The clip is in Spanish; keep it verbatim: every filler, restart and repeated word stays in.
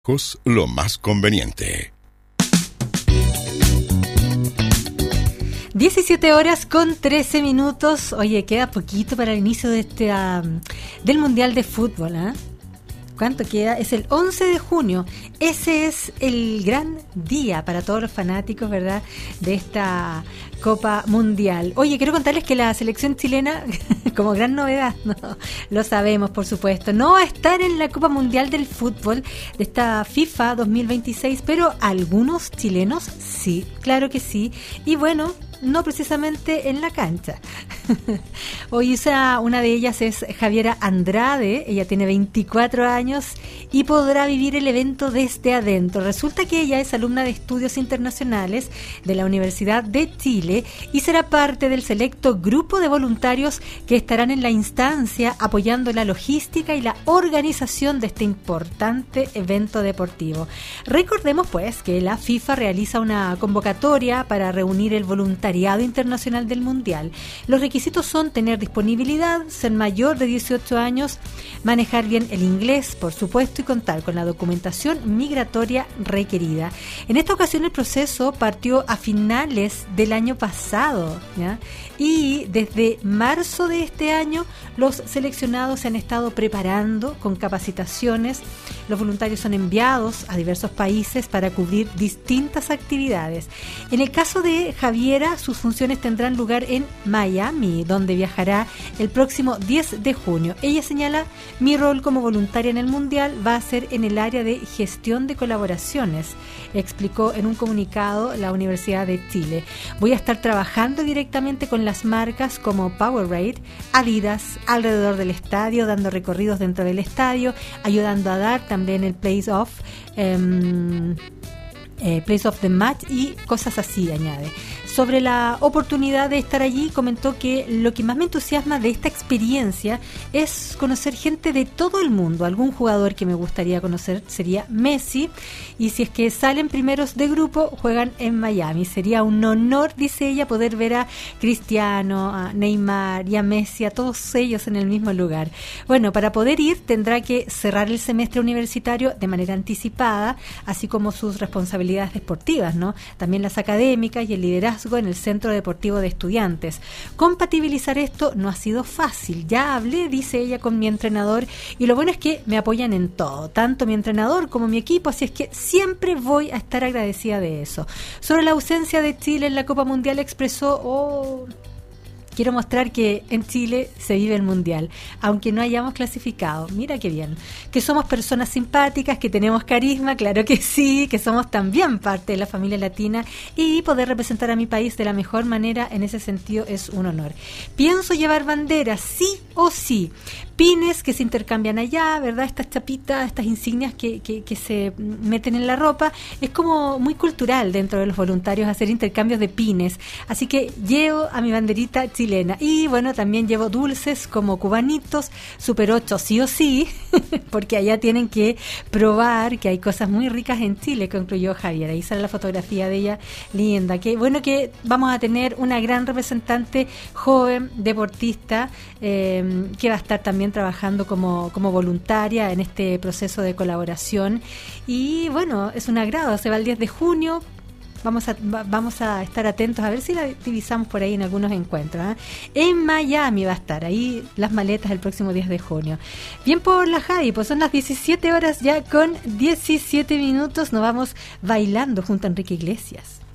lo más conveniente. diecisiete horas con trece minutos. Oye, queda poquito para el inicio de este um, del Mundial de Fútbol, ¿eh? ¿Cuánto queda? Es el once de junio. Ese es el gran día para todos los fanáticos, ¿verdad?, de esta Copa Mundial. Oye, quiero contarles que la selección chilena, como gran novedad, no, lo sabemos, por supuesto, no va a estar en la Copa Mundial del Fútbol de esta FIFA dos mil veintiséis, pero algunos chilenos sí, claro que sí. Y bueno, no precisamente en la cancha. Hoy esa, una de ellas es Javiera Andrade. Ella tiene veinticuatro años y podrá vivir el evento desde adentro. Resulta que ella es alumna de estudios internacionales de la Universidad de Chile y será parte del selecto grupo de voluntarios que estarán en la instancia apoyando la logística y la organización de este importante evento deportivo. Recordemos pues que la FIFA realiza una convocatoria para reunir el voluntariado internacional del Mundial. Los requisitos son tener disponibilidad, ser mayor de dieciocho años, manejar bien el inglés, por supuesto, y contar con la documentación migratoria requerida. En esta ocasión el proceso partió a finales del año pasado, ¿ya? Y desde marzo de este año los seleccionados se han estado preparando con capacitaciones. Los voluntarios son enviados a diversos países para cubrir distintas actividades. En el caso de Javiera, sus funciones tendrán lugar en Miami, donde viajará el próximo diez de junio. Ella señala: mi rol como voluntaria en el Mundial va a ser en el área de gestión de colaboraciones, explicó en un comunicado la Universidad de Chile. Voy a estar trabajando directamente con las marcas como Powerade, Adidas, alrededor del estadio, dando recorridos dentro del estadio, ayudando a dar también el place of um, eh, place of the match y cosas así, añade. Sobre la oportunidad de estar allí, comentó que lo que más me entusiasma de esta experiencia es conocer gente de todo el mundo. Algún jugador que me gustaría conocer sería Messi, y si es que salen primeros de grupo, juegan en Miami. Sería un honor, dice ella, poder ver a Cristiano, a Neymar y a Messi, a todos ellos en el mismo lugar. Bueno, para poder ir tendrá que cerrar el semestre universitario de manera anticipada, así como sus responsabilidades deportivas, ¿no? También las académicas y el liderazgo en el Centro Deportivo de Estudiantes. Compatibilizar esto no ha sido fácil. Ya hablé, dice ella, con mi entrenador, y lo bueno es que me apoyan en todo, tanto mi entrenador como mi equipo, así es que siempre voy a estar agradecida de eso. Sobre la ausencia de Chile en la Copa Mundial expresó: oh, quiero mostrar que en Chile se vive el Mundial, aunque no hayamos clasificado. Mira qué bien. Que somos personas simpáticas, que tenemos carisma, claro que sí, que somos también parte de la familia latina, y poder representar a mi país de la mejor manera en ese sentido es un honor. Pienso llevar banderas, sí o sí. Pines que se intercambian allá, ¿verdad? Estas chapitas, estas insignias que, que, que se meten en la ropa. Es como muy cultural dentro de los voluntarios hacer intercambios de pines. Así que llevo a mi banderita chilena. Y bueno, también llevo dulces como cubanitos, Super ocho sí o sí, porque allá tienen que probar que hay cosas muy ricas en Chile, concluyó Javier. Ahí sale la fotografía de ella, linda. Que bueno que vamos a tener una gran representante joven, deportista, eh, que va a estar también trabajando como, como voluntaria en este proceso de colaboración. Y bueno, es un agrado. Se va el diez de junio. Vamos a, va, vamos a estar atentos a ver si la divisamos por ahí en algunos encuentros, ¿eh? En Miami va a estar ahí las maletas el próximo diez de junio. Bien por la Javi, pues son las diecisiete horas ya con diecisiete minutos. Nos vamos bailando junto a Enrique Iglesias.